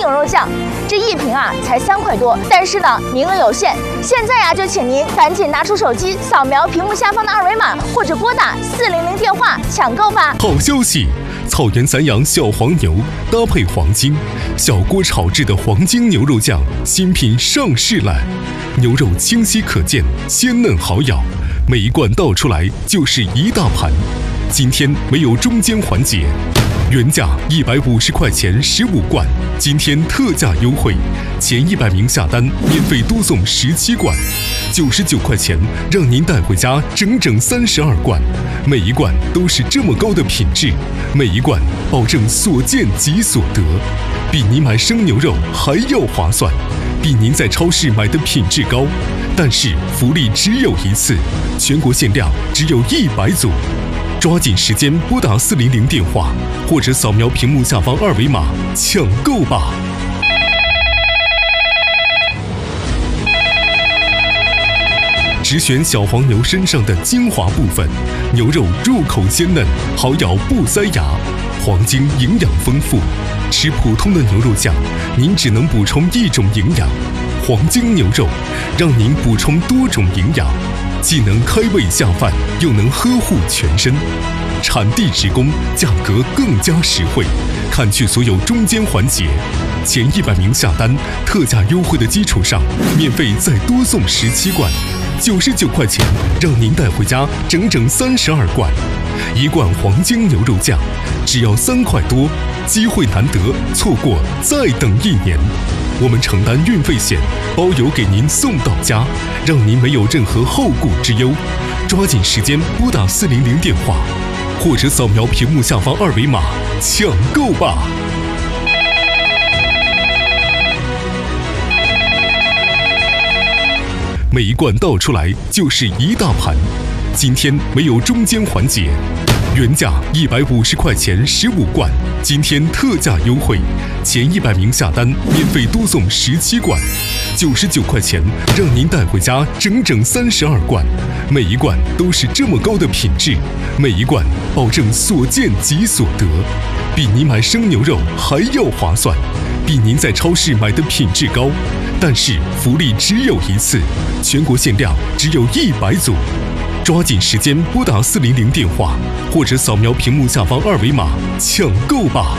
牛肉酱，这一瓶啊才3块多，但是呢名额有限，现在啊就请您赶紧拿出手机扫描屏幕下方的2维码，或者拨打400电话抢购吧。 好消息！草原散养小黄牛搭配黄金，小锅炒制的黄金牛肉酱新品上市了，牛肉清晰可见，鲜嫩好咬，每一罐倒出来就是一大盘。今天没有中间环节，原价150块钱15罐，今天特价优惠，前100名下单免费多送17罐，99块钱让您带回家整整32罐，每一罐都是这么高的品质，每一罐保证所见即所得，比你买生牛肉还要划算，比您在超市买的品质高，但是福利只有一次，全国限量只有100组。抓紧时间拨打400电话，或者扫描屏幕下方2维码抢购吧。只选小黄牛身上的精华部分，牛肉入口鲜嫩，好咬不塞牙，黄金营养丰富。吃普通的牛肉酱，您只能补充一种营养，黄金牛肉让您补充多种营养，既能开胃下饭，又能呵护全身。产地直供，价格更加实惠，砍去所有中间环节。前100名下单，特价优惠的基础上，免费再多送17罐，99块钱让您带回家整整32罐。一罐黄金牛肉酱只要3块多，机会难得，错过再等1年。我们承担运费险，包邮给您送到家，让您没有任何后顾之忧。抓紧时间拨打400电话，或者扫描屏幕下方2维码抢购吧。每一罐倒出来就是一大盘，今天没有中间环节，原价150块钱15罐，今天特价优惠，前100名下单免费多送17罐，99块钱让您带回家整整32罐，每一罐都是这么高的品质，每一罐保证所见即所得，比你买生牛肉还要划算，比您在超市买的品质高，但是福利只有一次，全国限量只有100组。抓紧时间拨打400电话，或者扫描屏幕下方2维码抢购吧。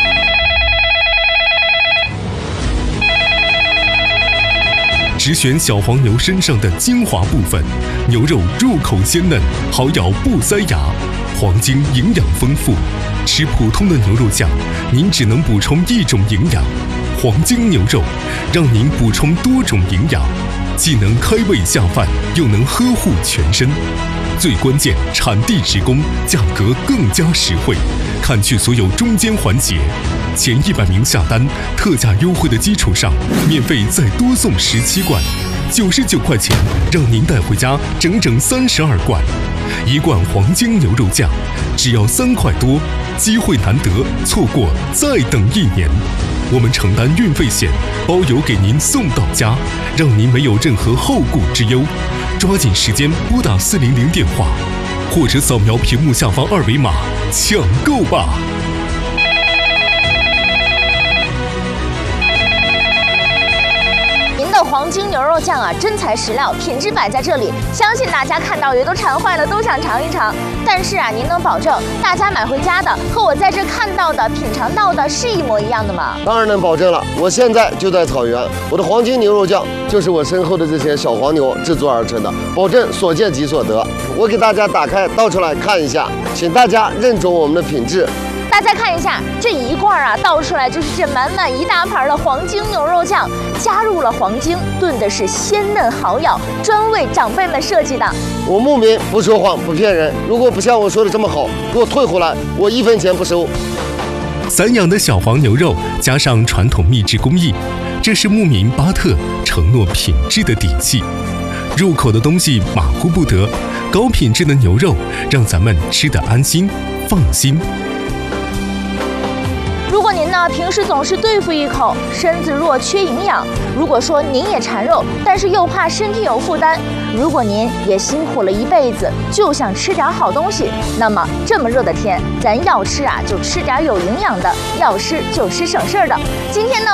只选小黄牛身上的精华部分，牛肉入口鲜嫩，好咬不塞牙，黄金营养丰富。吃普通的牛肉酱，您只能补充一种营养，黄金牛肉让您补充多种营养，既能开胃下饭，又能呵护全身。最关键，产地直供，价格更加实惠，砍去所有中间环节。前100名下单，特价优惠的基础上，免费再多送17罐，99块钱让您带回家整整32罐。一罐黄金牛肉酱只要3块多，机会难得，错过再等1年。我们承担运费险，包邮给您送到家，让您没有任何后顾之忧。抓紧时间拨打400电话，或者扫描屏幕下方2维码抢购吧。 黄金牛肉酱啊，真材实料，品质摆在这里，相信大家看到也都馋坏了，都想尝一尝。但是啊，您能保证大家买回家的和我在这看到的、品尝到的是一模一样的吗？ 当然能保证了，我现在就在草原，我的黄金牛肉酱就是我身后的这些小黄牛制作而成的，保证所见即所得。我给大家打开倒出来看一下，请大家认准我们的品质。 大家看一下，这一罐啊倒出来就是这满满一大盘的黄金牛肉酱，加入了黄金，炖的是鲜嫩好咬，专为长辈们设计的。 我牧民不说谎不骗人，如果不像我说的这么好，给我退回来，我1分钱不收。 散养的小黄牛肉加上传统秘制工艺，这是牧民巴特承诺品质的底气。入口的东西马虎不得，高品质的牛肉让咱们吃得安心放心。 如果您呢平时总是对付一口，身子弱缺营养，如果说您也馋肉，但是又怕身体有负担，如果您也辛苦了一辈子，就想吃点好东西，那么这么热的天，咱要吃啊就吃点有营养的，要吃就吃省事儿的。今天呢